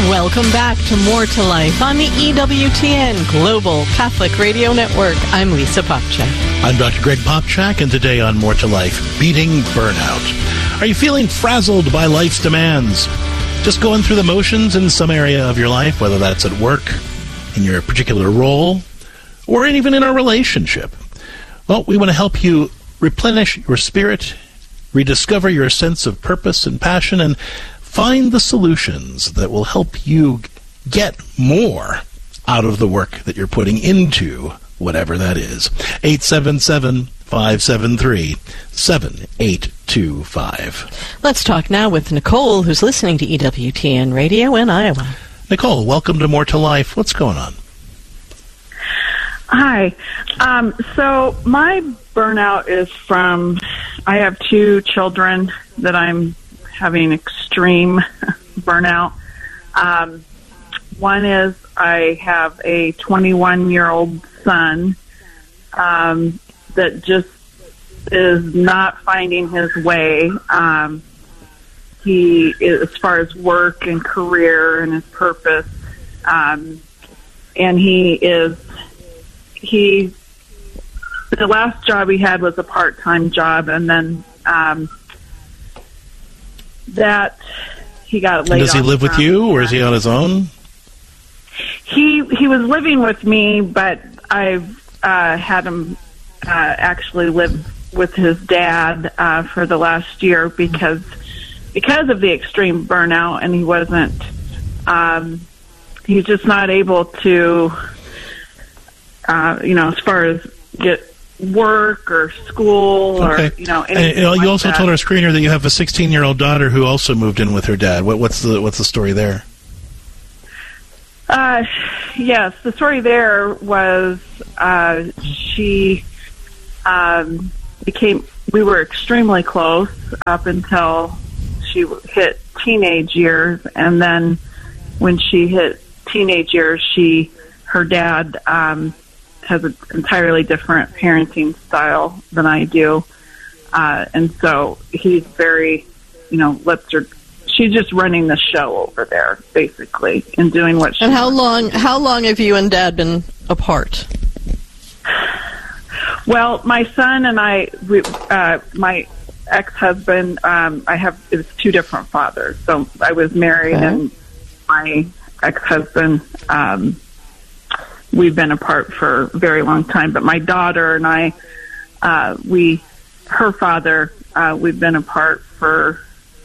Welcome back to More to Life on the EWTN Global Catholic Radio Network. I'm Lisa Popchak. I'm Dr. Greg Popchak, and today on More to Life, beating burnout. Are you feeling frazzled by life's demands? Just going through the motions in some area of your life, whether that's at work, in your particular role, or even in a relationship? Well, we want to help you replenish your spirit, rediscover your sense of purpose and passion, and find the solutions that will help you get more out of the work that you're putting into whatever that is. 877-573-7825. Let's talk now with Nicole, who's listening to EWTN Radio in Iowa. Nicole, welcome to More to Life. What's going on? Hi. So my burnout is from, I have 2 children that I'm having extreme burnout. One is I have a 21-year-old son that just is not finding his way. He is, as far as work and career and his purpose, and the last job he had was a part-time job, and then that he got laid off. Does he live with you, or is he on his own? He was living with me, but I've had him actually live with his dad for the last year because of the extreme burnout, and he wasn't. He's just not able to, as far as get work or school or anything. And you also told our screener that you have a 16-year-old daughter who also moved in with her dad. What's the story there? Yes, the story there was we were extremely close up until she hit teenage years, and then when she hit teenage years, her dad has an entirely different parenting style than I do, and so he's very, she's just running the show over there, basically, and doing what she. And how long have you and Dad been apart? Well, my son and my ex-husband, it was 2 different fathers. So I was married, and my ex-husband, we've been apart for a very long time. But my daughter and I, her father, we've been apart for,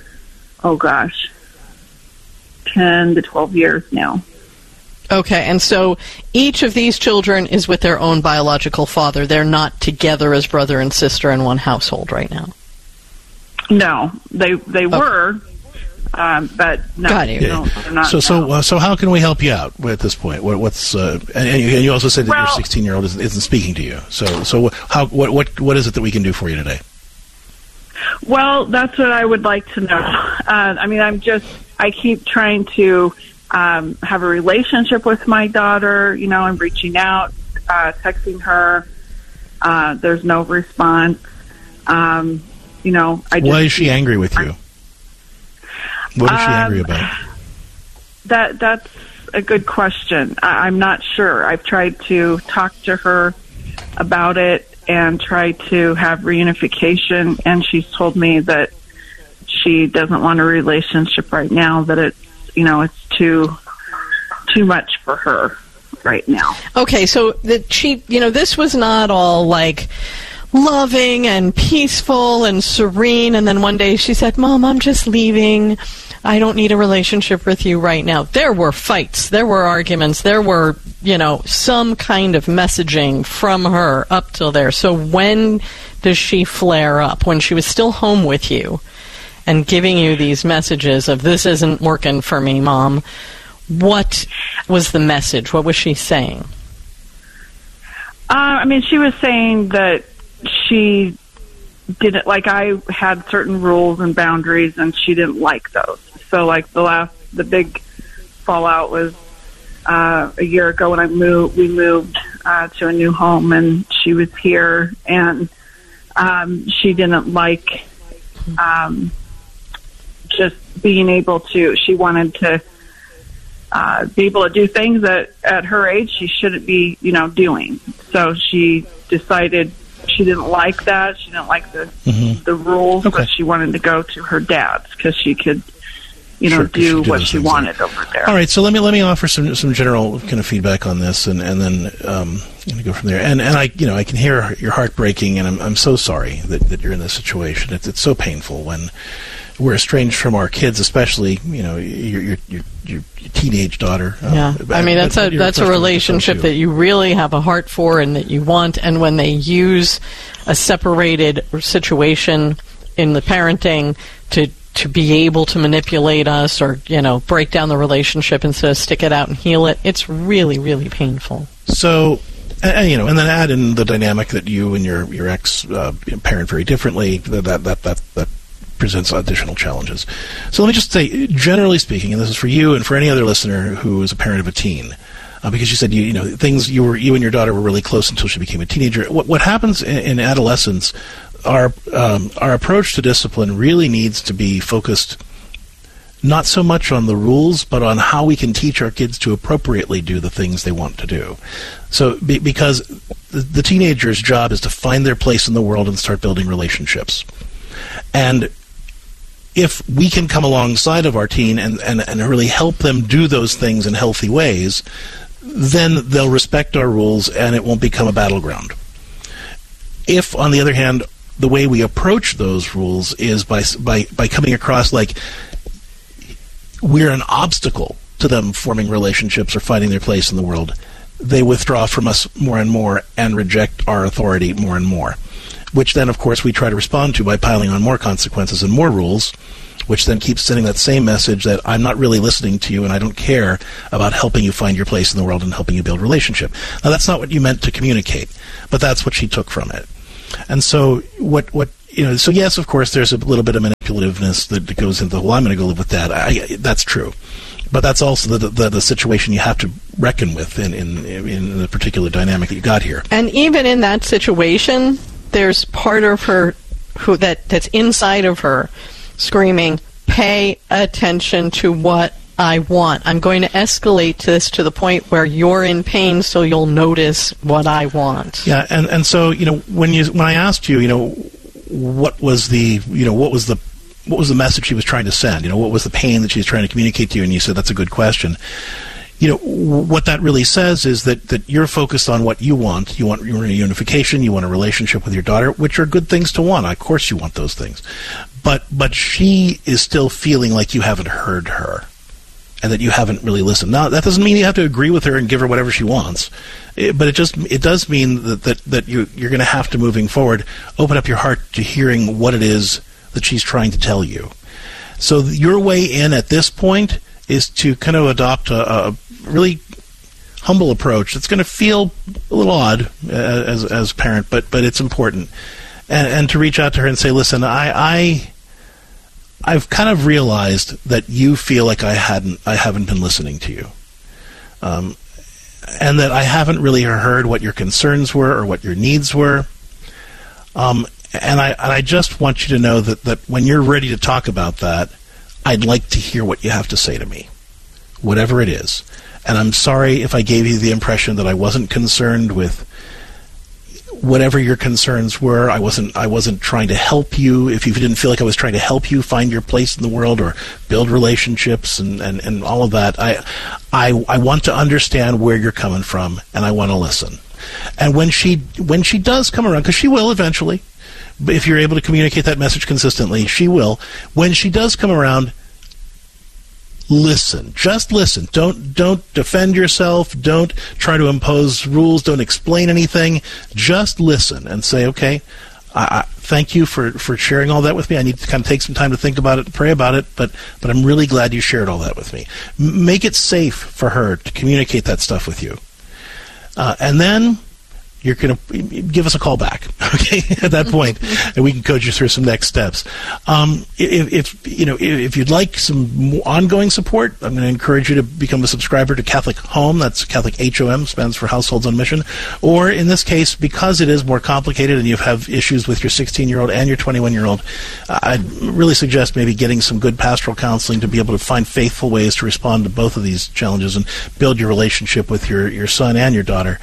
10 to 12 years now. Okay, and so each of these children is with their own biological father. They're not together as brother and sister in one household right now. No, they were, but no. Got you. No, they're not. So how can we help you out at this point? What's and you also said that your 16-year-old isn't speaking to you. So what is it that we can do for you today? Well, that's what I would like to know. I keep trying to have a relationship with my daughter. I'm reaching out, texting her. There's no response. Why is she angry with you? What is she angry about? That's a good question. I'm not sure. I've tried to talk to her about it and try to have reunification, and she's told me that she doesn't want a relationship right now, that it's too much for her right now. Okay, so that this was not all like loving and peaceful and serene, and then one day she said, "Mom, I'm just leaving. I don't need a relationship with you right now." There were fights, there were arguments, there were, some kind of messaging from her up till there. So when does she flare up? When she was still home with you and giving you these messages of, "This isn't working for me, Mom," what was the message? What was she saying? She was saying that she didn't, I had certain rules and boundaries, and she didn't like those. So, the big fallout was a year ago when we moved to a new home, and she was here, and she didn't like just being able to. She wanted to be able to do things that at her age she shouldn't be, doing. So she decided she didn't like that. She didn't like the rules, Okay. but she wanted to go to her dad's because she could, Sure, 'cause do she what those she things wanted over there. All right, so let me offer some general kind of feedback on this, and then go from there. And I can hear your heart breaking, and I'm so sorry that you're in this situation. It's so painful when we're estranged from our kids, especially your teenage daughter. Yeah, I mean that's a relationship that you really have a heart for and that you want. And when they use a separated situation in the parenting to be able to manipulate us or break down the relationship instead of stick it out and heal it, it's really, really painful. So, and then add in the dynamic that you and your ex parent very differently. That presents additional challenges. So let me just say, generally speaking, and this is for you and for any other listener who is a parent of a teen, because you said things you and your daughter were really close until she became a teenager. What happens in adolescence? Our approach to discipline really needs to be focused not so much on the rules, but on how we can teach our kids to appropriately do the things they want to do. So, because the teenager's job is to find their place in the world and start building relationships. And if we can come alongside of our teen and really help them do those things in healthy ways, then they'll respect our rules and it won't become a battleground. If, on the other hand, the way we approach those rules is by coming across like we're an obstacle to them forming relationships or finding their place in the world, they withdraw from us more and more and reject our authority more and more, which then, of course, we try to respond to by piling on more consequences and more rules, which then keeps sending that same message that I'm not really listening to you and I don't care about helping you find your place in the world and helping you build relationship. Now, that's not what you meant to communicate, but that's what she took from it. And so so yes, of course, there's a little bit of manipulativeness that goes into, well, I'm going to go live with Dad. That's true. But that's also the situation you have to reckon with in the particular dynamic that you got here. And even in that situation, there's part of her that's inside of her screaming, pay attention to what I want. I'm going to escalate this to the point where you're in pain so you'll notice what I want. Yeah, and so, when I asked you, what was the message she was trying to send? What was the pain that she was trying to communicate to you? And you said that's a good question. What that really says is that you're focused on what you want. You want reunification, you want a relationship with your daughter, which are good things to want. Of course you want those things. But she is still feeling like you haven't heard her and that you haven't really listened. Now, that doesn't mean you have to agree with her and give her whatever she wants. But it does mean that you're going to have to, moving forward, open up your heart to hearing what it is that she's trying to tell you. So your way in at this point is to kind of adopt a really humble approach. It's going to feel a little odd as a parent, but it's important. And to reach out to her and say, listen, I've kind of realized that you feel like I haven't been listening to you. And that I haven't really heard what your concerns were or what your needs were. And I just want you to know that when you're ready to talk about that, I'd like to hear what you have to say to me, whatever it is. And I'm sorry if I gave you the impression that I wasn't concerned with whatever your concerns were. I wasn't trying to help you. If you didn't feel like I was trying to help you find your place in the world or build relationships and all of that, I want to understand where you're coming from, and I want to listen. And when she does come around, because she will eventually, if you're able to communicate that message consistently, she will. When she does come around, listen. Just listen. Don't defend yourself. Don't try to impose rules. Don't explain anything. Just listen and say, okay, I thank you for sharing all that with me. I need to kind of take some time to think about it and pray about it, but I'm really glad you shared all that with me. Make it safe for her to communicate that stuff with you. And then you're going to give us a call back, okay, at that point, and we can coach you through some next steps. If you'd like some ongoing support, I'm going to encourage you to become a subscriber to Catholic Home. That's Catholic HOM, stands for Households on Mission. Or in this case, because it is more complicated and you have issues with your 16-year-old and your 21-year-old, I'd really suggest maybe getting some good pastoral counseling to be able to find faithful ways to respond to both of these challenges and build your relationship with your son and your daughter.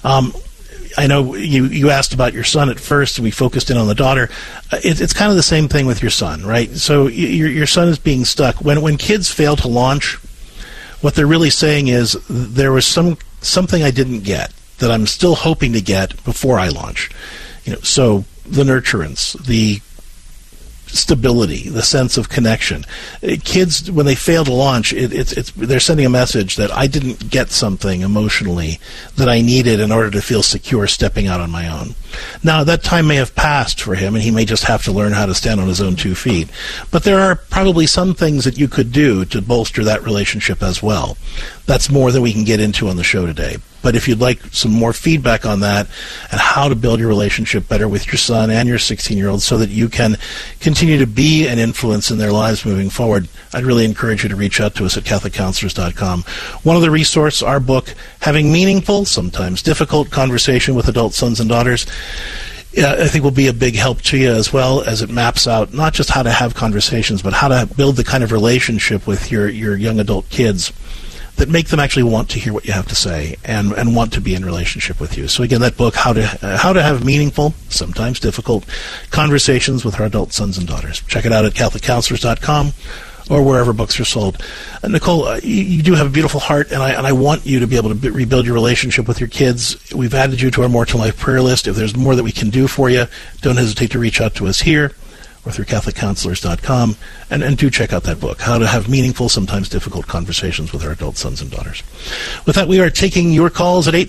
I know you asked about your son at first, and we focused in on the daughter. It's kind of the same thing with your son, right? So your son is being stuck. When kids fail to launch, what they're really saying is there was something I didn't get that I'm still hoping to get before I launch. So the nurturance, the stability, the sense of connection. Kids, when they fail to launch, they're sending a message that I didn't get something emotionally that I needed in order to feel secure stepping out on my own. Now, that time may have passed for him, and he may just have to learn how to stand on his own 2 feet. But there are probably some things that you could do to bolster that relationship as well. That's more than we can get into on the show today. But if you'd like some more feedback on that and how to build your relationship better with your son and your 16-year-old so that you can continue to be an influence in their lives moving forward, I'd really encourage you to reach out to us at CatholicCounselors.com. One of the resources, our book, Having Meaningful, Sometimes Difficult Conversation with Adult Sons and Daughters, I think will be a big help to you as well as it maps out not just how to have conversations, but how to build the kind of relationship with your young adult kids that make them actually want to hear what you have to say and want to be in relationship with you. So again, that book, How to Have Meaningful, Sometimes Difficult Conversations with Our Adult Sons and Daughters. Check it out at CatholicCounselors.com or wherever books are sold. Nicole, you do have a beautiful heart, and I want you to be able to rebuild your relationship with your kids. We've added you to our More to Life prayer list. If there's more that we can do for you, don't hesitate to reach out to us here or through CatholicCounselors.com, and do check out that book, How to Have Meaningful, Sometimes Difficult Conversations with Our Adult Sons and Daughters. With that, we are taking your calls at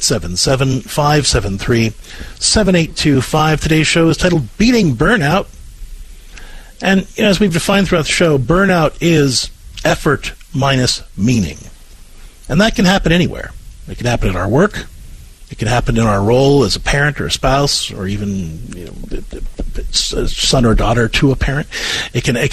877-573-7825. Today's show is titled Beating Burnout. And as we've defined throughout the show, burnout is effort minus meaning. And that can happen anywhere. It can happen at our work. It can happen in our role as a parent or a spouse, or even a son or daughter to a parent. It can